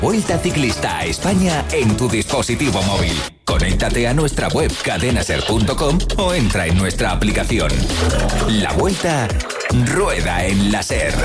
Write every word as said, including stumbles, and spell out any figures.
Vuelta Ciclista a España en tu dispositivo móvil. Conéctate a nuestra web cadenaser punto com o entra en nuestra aplicación. La Vuelta rueda en la SER.